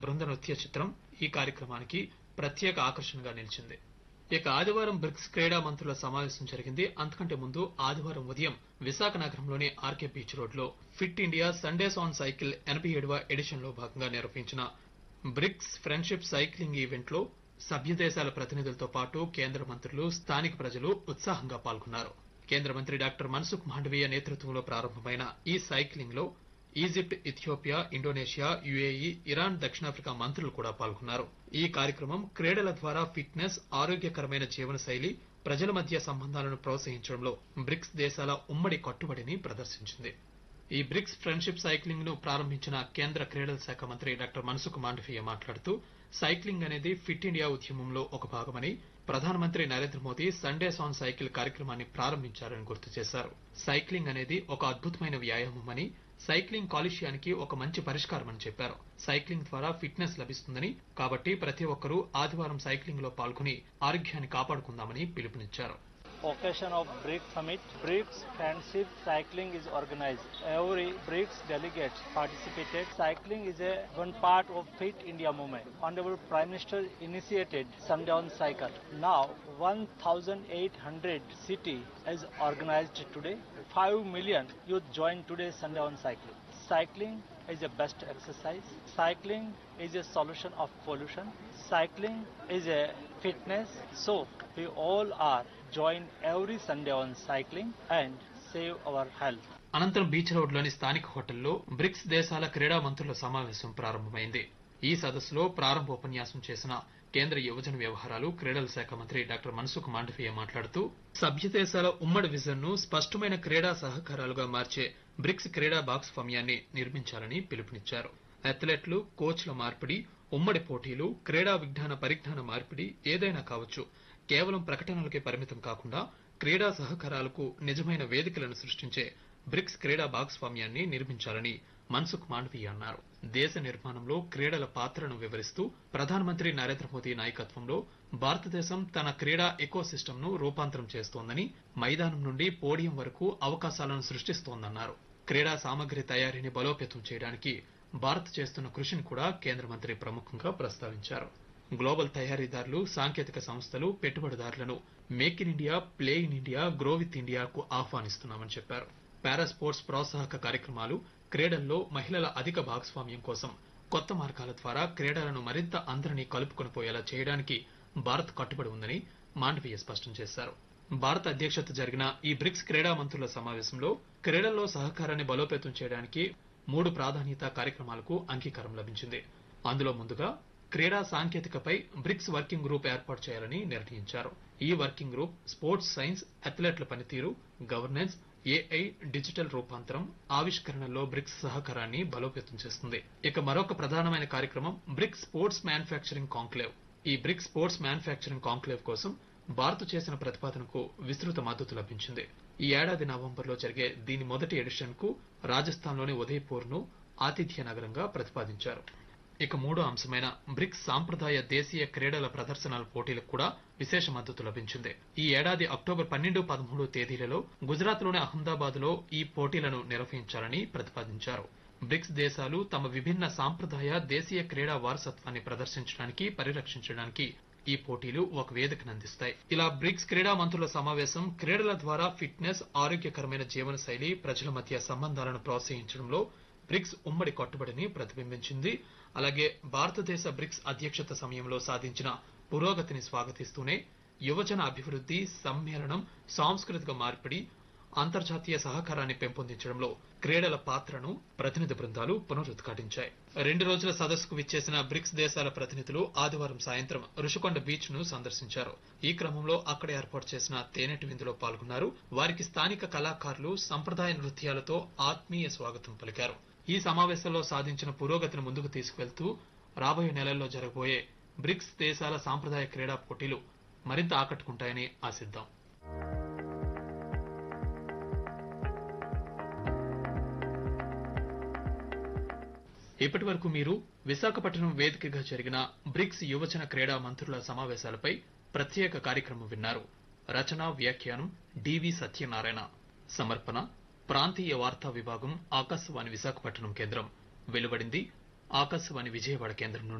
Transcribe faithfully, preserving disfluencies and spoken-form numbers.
బృంద నృత్య చిత్రం ఈ కార్యక్రమానికి ప్రత్యేక ఆకర్షణగా నిలిచింది. ఇక ఆదివారం బ్రిక్స్ క్రీడా మంత్రుల సమావేశం జరిగింది. అంతకంటే ముందు ఆదివారం ఉదయం విశాఖ నగరంలోని ఆర్కే బీచ్ రోడ్ లో fit India Sundays on cycle ఎనభై ఏడవ ఎడిషన్ లో భాగంగా నిర్వహించిన బ్రిక్స్ ఫ్రెండ్షిప్ సైక్లింగ్ ఈవెంట్ లో సభ్య దేశాల ప్రతినిధులతో పాటు కేంద్ర మంత్రులు, స్థానిక ప్రజలు ఉత్సాహంగా పాల్గొన్నారు. కేంద్ర మంత్రి డాక్టర్ మన్సుఖ్ మాండవీయ నేతృత్వంలో ప్రారంభమైన ఈ సైక్లింగ్ లో Egypt, Ethiopia, Indonesia, UAE, Iran, దక్షిణాఫ్రికా మంత్రులు కూడా పాల్గొన్నారు. ఈ కార్యక్రమం క్రీడల ద్వారా ఫిట్నెస్, ఆరోగ్యకరమైన జీవన శైలి, ప్రజల మధ్య సంబంధాలను ప్రోత్సహించడంలో బ్రిక్స్ దేశాల ఉమ్మడి కట్టుబడిని ప్రదర్శించింది. ఈ బ్రిక్స్ ఫ్రెండ్షిప్ సైక్లింగ్ ను ప్రారంభించిన కేంద్ర క్రీడల శాఖ మంత్రి డాక్టర్ మన్సుఖ్ మాండవీయ మాట్లాడుతూ సైక్లింగ్ అనేది ఫిట్ ఇండియా ఉద్యమంలో ఒక భాగమని, ప్రధానమంత్రి Narendra Modi Sundays on cycle కార్యక్రమాన్ని ప్రారంభించారని గుర్తు చేశారు. సైక్లింగ్ అనేది ఒక అద్భుతమైన వ్యాయామమని, సైక్లింగ్ కాలుష్యానికి ఒక మంచి పరిష్కారమని చెప్పారు. సైక్లింగ్ ద్వారా ఫిట్నెస్ లభిస్తుందని, కాబట్టి ప్రతి ఒక్కరూ ఆదివారం సైక్లింగ్ లో పాల్గొని ఆరోగ్యాన్ని కాపాడుకుందామని పిలుపునిచ్చారు. Occasion of BRICS Summit, BRICS Friendship Cycling is organized. Every BRICS delegate participated. Cycling is a one part of Fit India movement. Honorable Prime Minister initiated Sunday on Cycle. Now, one thousand eight hundred city is organized today. five million youth join today Sunday on Cycling. Cycling is a best exercise. Cycling is a solution of pollution. Cycling is a fitness. So, we all are join every Sunday on cycling and save our health. అనంతరం beach road లోని స్థానిక హోటల్లో bricks దేశాల క్రీడా మంత్రుల సమావేశం ప్రారంభమైంది. ఈ సదస్సులో ప్రారంభోపన్యాసం చేసిన కేంద్ర యువజన వ్యవహారాలు, క్రీడల శాఖ మంత్రి డాక్టర్ మన్సుఖ్ మాండవీయ మాట్లాడుతూ సభ్య దేశాల ఉమ్మడి విజన్ ను స్పష్టమైన క్రీడా సహకారాలుగా మార్చే బ్రిక్స్ క్రీడా భాగస్వామ్యాన్ని నిర్మించాలని పిలుపునిచ్చారు. అథ్లెట్లు, కోచ్ల మార్పిడి, ఉమ్మడి పోటీలు, క్రీడా విజ్ఞాన పరిజ్ఞాన మార్పిడి ఏదైనా కావచ్చు, కేవలం ప్రకటనలకే పరిమితం కాకుండా క్రీడా సహకారాలకు నిజమైన వేదికలను సృష్టించే బ్రిక్స్ క్రీడా భాగస్వామ్యాన్ని నిర్మించాలని మన్సుఖ్ మాండవీయ అన్నారు. దేశ నిర్మాణంలో క్రీడల పాత్రను వివరిస్తూ ప్రధానమంత్రి నరేంద్ర మోదీ నాయకత్వంలో భారతదేశం తన క్రీడా ఎకోసిస్టమ్ ను రూపాంతరం చేస్తోందని, మైదానం నుండి పోడియం వరకు అవకాశాలను సృష్టిస్తోందన్నారు. క్రీడా సామగ్రి తయారీని బలోపేతం చేయడానికి భారత్ చేస్తున్న కృషిని కూడా కేంద్ర మంత్రి ప్రముఖంగా ప్రస్తావించారు. గ్లోబల్ తయారీదారులు, సాంకేతిక సంస్థలు, పెట్టుబడిదారులను make in India, play in India, grow with ఇండియాకు ఆహ్వానిస్తున్నామని చెప్పారు. పారా స్పోర్ట్స్ ప్రోత్సాహక కార్యక్రమాలు, క్రీడల్లో మహిళల అధిక భాగస్వామ్యం కోసం కొత్త మార్గాల ద్వారా క్రీడలను మరింత అందరినీ కలుపుకొని పోయేలా చేయడానికి భారత్ కట్టుబడి ఉందని మాండవీయ స్పష్టం చేశారు. భారత అధ్యక్షత జరిగిన ఈ బ్రిక్స్ క్రీడా మంత్రుల సమావేశంలో క్రీడల్లో సహకారాన్ని బలోపేతం చేయడానికి మూడు ప్రాధాన్యత కార్యక్రమాలకు అంగీకారం లభించింది. అందులో ముందుగా క్రీడా సాంకేతికపై బ్రిక్స్ వర్కింగ్ గ్రూప్ ఏర్పాటు చేయాలని నిర్ణయించారు. ఈ వర్కింగ్ గ్రూప్ స్పోర్ట్స్ సైన్స్, అథ్లెట్ల పనితీరు, గవర్నెన్స్, ఏఐ, డిజిటల్ రూపాంతరం, ఆవిష్కరణల్లో బ్రిక్స్ సహకారాన్ని బలోపేతం చేస్తుంది. ఇక మరొక ప్రధానమైన కార్యక్రమం బ్రిక్స్ స్పోర్ట్స్ మ్యానుఫ్యాక్చరింగ్ కాంక్లేవ్. ఈ బ్రిక్స్ స్పోర్ట్స్ మ్యానుఫ్యాక్చరింగ్ కాంక్లేవ్ కోసం భారత్ చేసిన ప్రతిపాదనకు విస్తృత మద్దతు లభించింది. ఈ ఏడాది నవంబర్లో జరిగే దీని మొదటి ఎడిషన్ కు రాజస్థాన్లోని ఉదయపూర్ ను ఆతిథ్య నగరంగా ప్రతిపాదించారు. ఇక మూడో అంశమైన బ్రిక్స్ సాంప్రదాయ దేశీయ క్రీడల ప్రదర్శనల పోటీలకు కూడా విశేష మద్దతు లభించింది. ఈ ఏడాది అక్టోబర్ పన్నెండు, పదమూడు తేదీలలో గుజరాత్ లోని అహ్మదాబాద్ లో ఈ పోటీలను నిర్వహించాలని ప్రతిపాదించారు. బ్రిక్స్ దేశాలు తమ విభిన్న సాంప్రదాయ దేశీయ క్రీడా వారసత్వాన్ని ప్రదర్శించడానికి, పరిరక్షించడానికి ఈ పోటీలు ఒక వేదికను అందిస్తాయి. ఇలా బ్రిక్స్ క్రీడా మంత్రుల సమావేశం క్రీడల ద్వారా ఫిట్నెస్, ఆరోగ్యకరమైన జీవన శైలి, ప్రజల మధ్య సంబంధాలను ప్రోత్సహించడంలో బ్రిక్స్ ఉమ్మడి కట్టుబడిని ప్రతిబింబించింది. అలాగే భారతదేశ బ్రిక్స్ అధ్యక్షత సమయంలో సాధించిన పురోగతిని స్వాగతిస్తూనే యువజన అభివృద్ధి, సమ్మేళనం, సాంస్కృతిక మార్పిడి, అంతర్జాతీయ సహకారాన్ని పెంపొందించడంలో క్రీడల పాత్రను ప్రతినిధి బృందాలు పునరుద్ఘాటించాయి. రెండు రోజుల సదస్సుకు విచ్చేసిన బ్రిక్స్ దేశాల ప్రతినిధులు ఆదివారం సాయంత్రం రుషికొండ బీచ్ ను సందర్శించారు. ఈ క్రమంలో అక్కడ ఏర్పాటు చేసిన తేనెటి విందులో పాల్గొన్నారు. వారికి స్థానిక కళాకారులు సంప్రదాయ నృత్యాలతో ఆత్మీయ స్వాగతం పలికారు. ఈ సమావేశంలో సాధించిన పురోగతిని ముందుకు తీసుకువెళ్తూ రాబోయే నెలల్లో జరగబోయే బ్రిక్స్ దేశాల సాంప్రదాయ క్రీడా పోటీలు మరింత ఆకట్టుకుంటాయని ఆశిద్దాం. ఇప్పటి వరకు మీరు విశాఖపట్నం వేదికగా జరిగిన బ్రిక్స్ యువజన క్రీడా మంత్రుల సమావేశాలపై ప్రత్యేక కార్యక్రమం విన్నారు. రచన, వ్యాఖ్యానం డివి సత్యనారాయణ. సమర్పణ ప్రాంతీయ వార్తా విభాగం, ఆకాశవాణి విశాఖపట్నం కేంద్రం. వెలువడింది ఆకాశవాణి విజయవాడ కేంద్రం నుండి